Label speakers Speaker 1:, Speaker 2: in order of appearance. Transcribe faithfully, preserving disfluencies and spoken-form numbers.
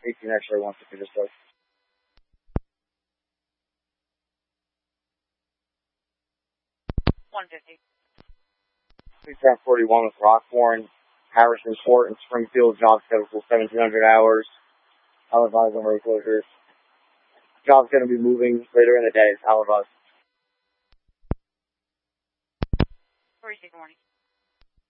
Speaker 1: eighteen X-ray wants to finish this.
Speaker 2: one fifty.
Speaker 1: ten forty-one with Rockborn, Harrison Fort and Springfield, job schedule seventeen hundred hours. I'll advise on road closures. Job's going to be moving later in the day. I'll advise.
Speaker 2: forty-six morning.